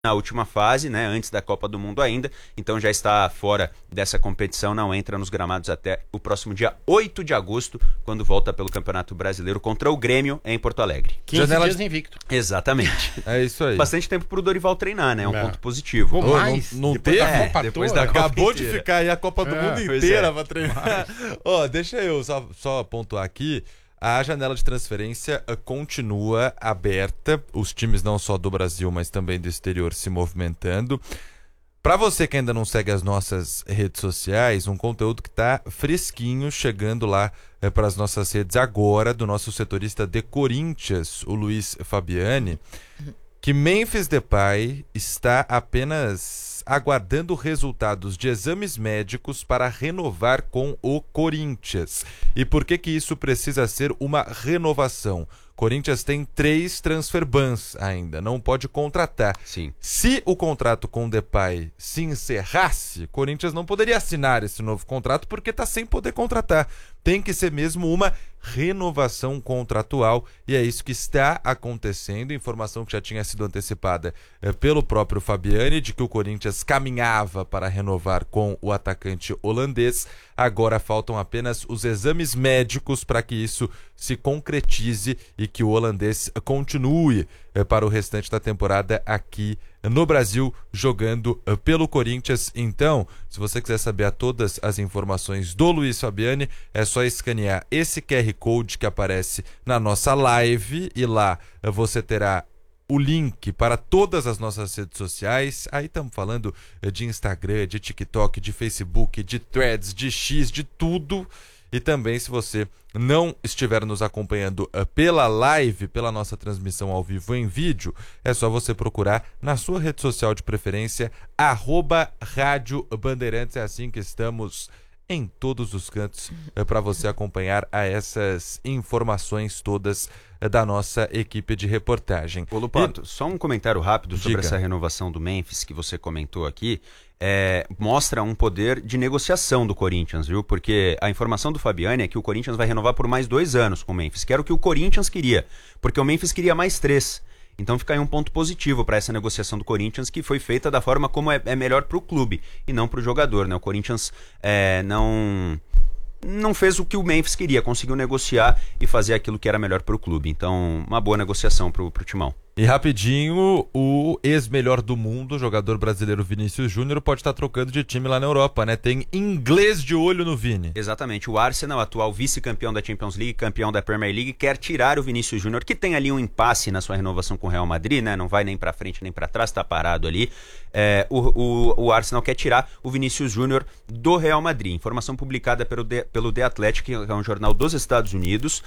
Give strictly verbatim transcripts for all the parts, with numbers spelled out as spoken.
na última fase, né, antes da Copa do Mundo ainda, então já está fora dessa competição, não entra nos gramados até o próximo dia oito de agosto, quando volta pelo Campeonato Brasileiro contra o Grêmio em Porto Alegre. quinze Janela dias de... invicto. Exatamente. É isso aí. Bastante tempo pro Dorival treinar, né? É um é. ponto positivo. Ou mais, não, não depois teve, da Copa é, depois toda, da acabou de ficar aí a Copa do é, Mundo inteira é. pra treinar. Ó, oh, deixa eu só, só pontuar aqui. A janela de transferência continua aberta, os times não só do Brasil, mas também do exterior se movimentando. Para você que ainda não segue as nossas redes sociais, um conteúdo que está fresquinho, chegando lá é, para as nossas redes agora, do nosso setorista de Corinthians, o Luiz Fabiani, que Memphis Depay está apenas aguardando resultados de exames médicos para renovar com o Corinthians. E por que que isso precisa ser uma renovação? Corinthians tem três transfer bans ainda, não pode contratar. Sim. Se o contrato com o Depay se encerrasse, Corinthians não poderia assinar esse novo contrato porque está sem poder contratar. Tem que ser mesmo uma renovação contratual e é isso que está acontecendo. Informação que já tinha sido antecipada é, pelo próprio Fabiani, de que o Corinthians caminhava para renovar com o atacante holandês. Agora faltam apenas os exames médicos para que isso se concretize e que o holandês continue é, para o restante da temporada aqui no Brasil, jogando uh, pelo Corinthians. Então, se você quiser saber a todas as informações do Luiz Fabiani, é só escanear esse Q R Code que aparece na nossa live e lá uh, você terá o link para todas as nossas redes sociais. Aí estamos falando uh, de Instagram, de TikTok, de Facebook, de Threads, de X, de tudo. E também, se você não estiver nos acompanhando uh, pela live, pela nossa transmissão ao vivo em vídeo, é só você procurar na sua rede social de preferência, arroba Rádio Bandeirantes. É assim que estamos em todos os cantos uh, para você acompanhar a essas informações todas uh, da nossa equipe de reportagem. Ô Lupato, e... só um comentário rápido sobre Diga. essa renovação do Memphis que você comentou aqui. É, mostra um poder de negociação do Corinthians, viu? Porque a informação do Fabiani é que o Corinthians vai renovar por mais dois anos com o Memphis, que era o que o Corinthians queria, porque o Memphis queria mais três. Então fica aí um ponto positivo para essa negociação do Corinthians, que foi feita da forma como é, é melhor para o clube e não para o jogador, né? O Corinthians é, não... não fez o que o Memphis queria, conseguiu negociar e fazer aquilo que era melhor para o clube. Então, uma boa negociação para o Timão. E rapidinho, o ex-melhor do mundo, jogador brasileiro Vinícius Júnior, pode estar trocando de time lá na Europa, né? Tem inglês de olho no Vini. Exatamente. O Arsenal, atual vice-campeão da Champions League, campeão da Premier League, quer tirar o Vinícius Júnior, que tem ali um impasse na sua renovação com o Real Madrid, né? Não vai nem para frente nem para trás, tá parado ali. É, o, o, o Arsenal quer tirar o Vinícius Júnior do Real Madrid. Informação publicada pelo, The, pelo The Athletic, que é um jornal dos Estados Unidos.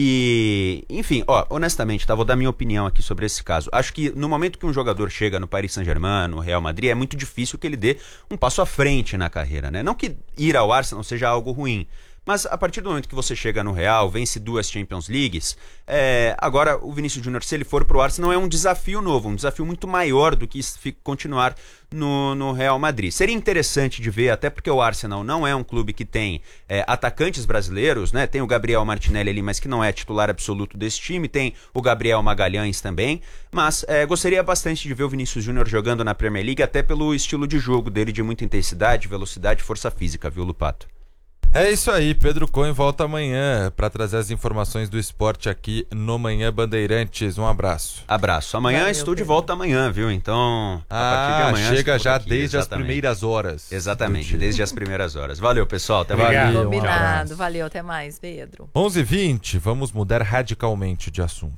E, enfim, ó, honestamente, tá? Vou dar minha opinião aqui sobre esse caso. Acho que no momento que um jogador chega no Paris Saint-Germain, no Real Madrid, é muito difícil que ele dê um passo à frente na carreira, né? Não que ir ao Arsenal seja algo ruim, mas a partir do momento que você chega no Real, vence duas Champions Leagues, é, agora o Vinícius Júnior, se ele for pro Arsenal, é um desafio novo, um desafio muito maior do que continuar no, no Real Madrid. Seria interessante de ver, até porque o Arsenal não é um clube que tem é, atacantes brasileiros, né? Tem o Gabriel Martinelli ali, mas que não é titular absoluto desse time, tem o Gabriel Magalhães também, mas é, gostaria bastante de ver o Vinícius Júnior jogando na Premier League, até pelo estilo de jogo dele, de muita intensidade, velocidade e força física, viu, Lupato? É isso aí, Pedro Cohen volta amanhã para trazer as informações do esporte aqui no Manhã Bandeirantes. Um abraço. Abraço. Amanhã Valeu, estou Pedro. de volta amanhã, viu? Então, ah, a partir de amanhã... chega já aqui, desde exatamente. as primeiras horas. Exatamente, desde as primeiras horas. Valeu, pessoal. Até mais. Valeu, combinado. Um Valeu, até mais, Pedro. onze e vinte, vamos mudar radicalmente de assunto.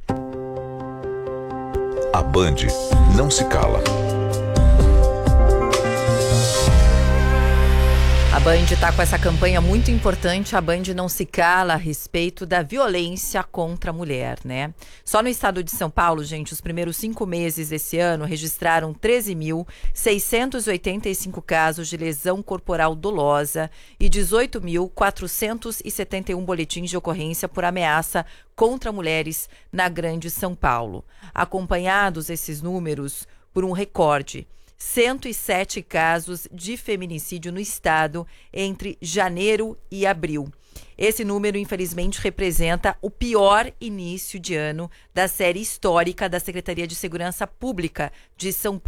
A Band não se cala. A Band está com essa campanha muito importante, a Band não se cala a respeito da violência contra a mulher, né? Só no estado de São Paulo, gente, os primeiros cinco meses desse ano registraram treze mil seiscentos e oitenta e cinco casos de lesão corporal dolosa e dezoito mil quatrocentos e setenta e um boletins de ocorrência por ameaça contra mulheres na Grande São Paulo. Acompanhados esses números por um recorde. cento e sete casos de feminicídio no estado entre janeiro e abril. Esse número, infelizmente, representa o pior início de ano da série histórica da Secretaria de Segurança Pública de São Paulo.